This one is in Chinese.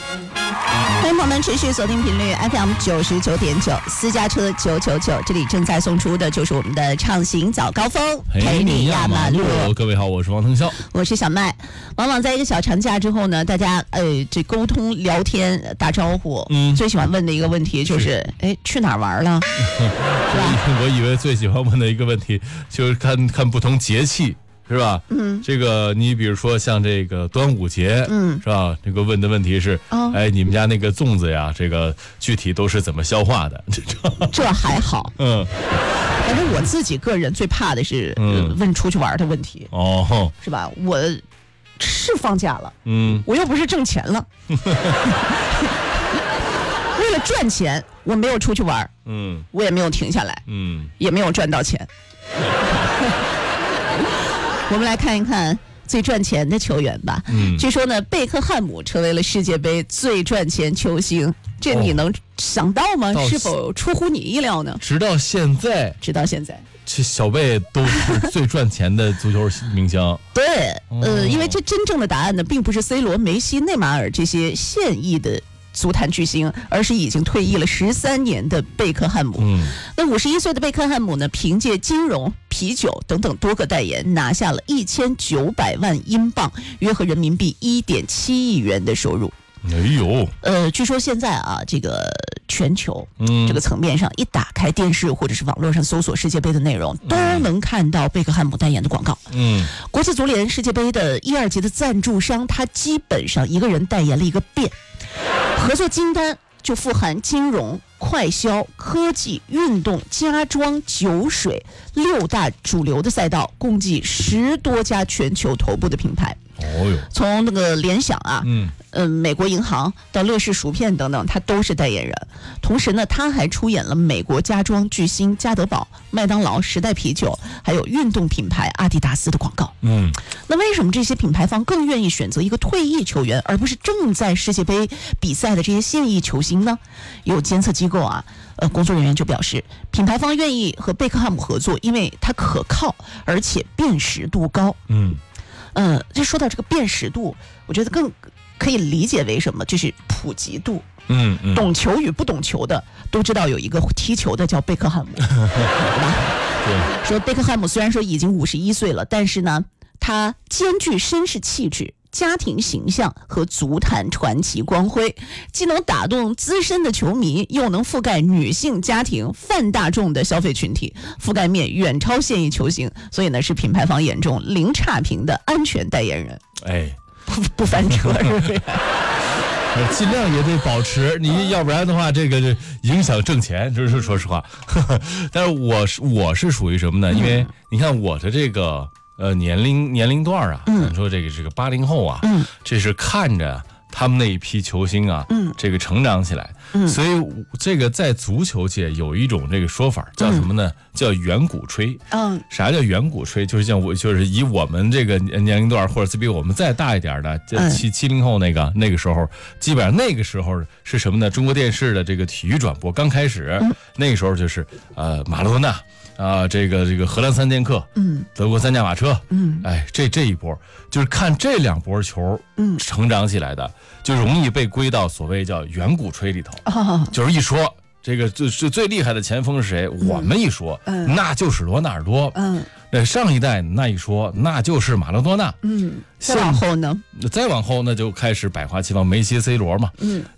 欢迎朋友们持续锁定频率 FM 99.9私家车999，这里正在送出的就是我们的畅行早高峰，陪你压马路。 各位好，我是王腾霄， 我是小麦。往往在一个小长假之后呢，大家这沟通聊天打招呼，最喜欢问的一个问题就是去哪儿玩了？是吧？ 我以为最喜欢问的一个问题就是看不同节气。是吧？这个你比如说像这个端午节，是吧？这个问的问题是，你们家那个粽子呀，这个具体都是怎么消化的？ 这还好，反正我自己个人最怕的是问出去玩的问题，是吧？我是放假了，我又不是挣钱了，为了赚钱，我没有出去玩，我也没有停下来，也没有赚到钱。我们来看一看最赚钱的球员吧。据说呢，贝克汉姆成为了世界杯最赚钱球星，这你能想到吗？是否出乎你意料呢？ 直到现在，这小贝都是最赚钱的足球明星。 对，因为这真正的答案呢，并不是 C 罗、梅西、内马尔这些现役的足坛巨星，而是已经退役了13年的贝克汉姆。那51岁的贝克汉姆呢，凭借金融、啤酒等等多个代言，拿下了1900万英镑，约合人民币1.7亿元的收入。据说现在啊，这个全球这个层面上，一打开电视或者是网络上搜索世界杯的内容，都能看到贝克汉姆代言的广告。国际足联世界杯的1、2级的赞助商，他基本上一个人代言了一个遍，合作清单就富含金融、快消、科技、运动、家装、酒水6大主流的赛道，共计10多家全球头部的品牌。从那个联想啊，美国银行到乐事薯片等等，他都是代言人。同时呢，他还出演了美国家装巨星加德堡、麦当劳、时代啤酒，还有运动品牌阿迪达斯的广告。那为什么这些品牌方更愿意选择一个退役球员，而不是正在世界杯比赛的这些现役球星呢？有监测机构啊，工作人员就表示，品牌方愿意和贝克汉姆合作，因为他可靠，而且辨识度高。就说到这个辨识度，我觉得更可以理解为什么，就是普及度。懂球与不懂球的都知道有一个踢球的叫贝克汉姆，对吧？对。说贝克汉姆虽然说已经51岁了，但是呢，他兼具绅士气质、家庭形象和足坛传奇光辉，既能打动资深的球迷，又能覆盖女性家庭、泛大众的消费群体，覆盖面远超现役球星，所以呢，是品牌方眼中零差评的安全代言人。不翻车是不是？ 尽量也得保持，你要不然的话，这个影响挣钱，这是说实话。但是我是属于什么呢？因为你看我的这个年龄段啊，咱说这个80后啊，这是看着他们那一批球星啊，这个成长起来，所以这个在足球界有一种这个说法叫什么呢？叫远古吹。啥叫远古吹？就是就是以我们这个年龄段，或者是比我们再大一点的70后那个时候，基本上那个时候是什么呢？中国电视的这个体育转播刚开始，那个时候就是马拉多纳。这个荷兰3剑客，德国3驾马车，这一波就是看这2波球，成长起来的，就容易被归到所谓叫远古吹里头，就是一说这个最厉害的前锋是谁，我们一说，那就是罗纳尔多，那上一代那一说，那就是马拉多纳， 再往后呢？ 再往后那就开始百花齐放，梅西、C 罗嘛，